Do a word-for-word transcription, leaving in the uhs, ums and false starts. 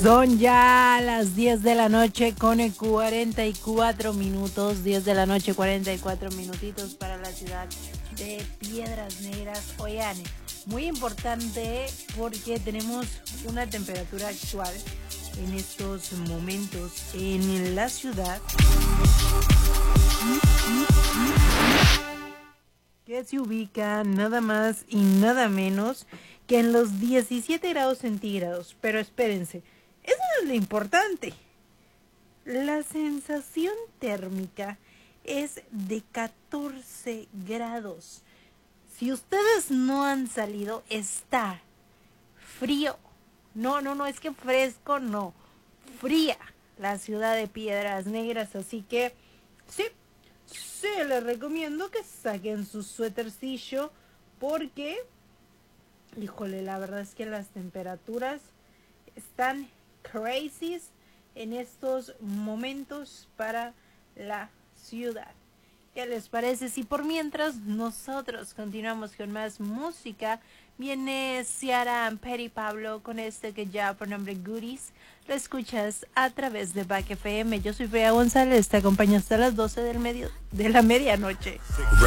Son ya las diez de la noche con cuarenta y cuatro minutos, diez de la noche, cuarenta y cuatro minutitos para la ciudad de Piedras Negras. Oigan, muy importante porque tenemos una temperatura actual en estos momentos en la ciudad que se ubica nada más y nada menos que en los diecisiete grados centígrados. Pero espérense, eso no es lo importante. La sensación térmica es de catorce grados. Si ustedes no han salido, está frío. No, no, no, es que fresco, no. Fría la ciudad de Piedras Negras, así que sí, sí les recomiendo que saquen su suétercillo porque, híjole, la verdad es que las temperaturas están crazy en estos momentos para la ciudad. ¿Qué les parece si por mientras nosotros continuamos con más música? Viene Ciara Petty Pablo con este que ya por nombre Goodies. Lo escuchas a través de Back F M. Yo soy Freya González, te acompaño hasta las doce del medio, de la medianoche.